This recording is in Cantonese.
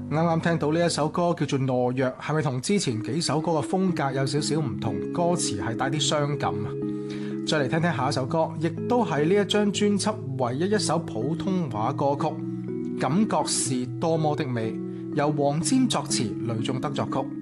啱啱聽到呢一首歌叫做《懦弱》，係咪同之前幾首歌嘅風格有少少唔同？歌詞係帶啲傷感啊！再嚟聽聽下一首歌，亦都係呢一張專輯唯一一首普通話歌曲，《感覺是多麼的美》，由黃霑作詞，呂頌德作曲。